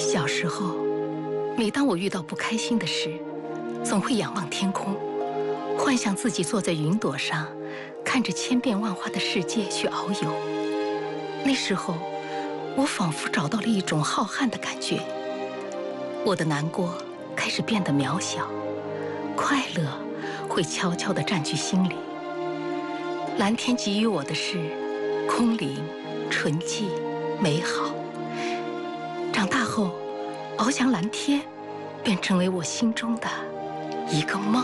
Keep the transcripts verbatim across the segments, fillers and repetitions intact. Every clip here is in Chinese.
小时候，每当我遇到不开心的事，总会仰望天空，幻想自己坐在云朵上，看着千变万化的世界去遨游。那时候，我仿佛找到了一种浩瀚的感觉。我的难过开始变得渺小，快乐会悄悄地占据心里。蓝天给予我的是空灵、纯净、美好。长大后，翱翔蓝天便成为我心中的一个梦。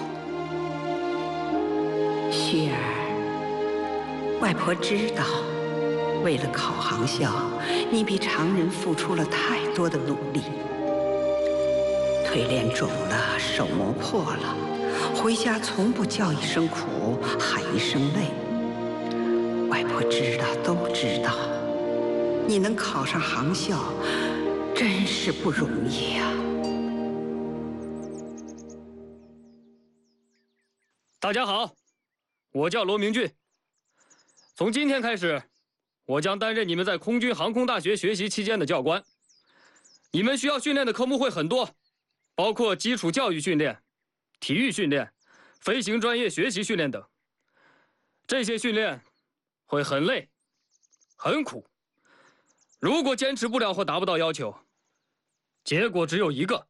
旭儿，外婆知道，为了考航校，你比常人付出了太多的努力。腿练肿了，手磨破了，回家从不叫一声苦，喊一声累。外婆知道，都知道，你能考上航校，真是不容易呀。 大家好，我叫罗明俊。从今天开始，我将担任你们在空军航空大学学习期间的教官。你们需要训练的科目会很多，包括基础教育训练、体育训练、飞行专业学习训练等。这些训练会很累、很苦。如果坚持不了或达不到要求，结果只有一个，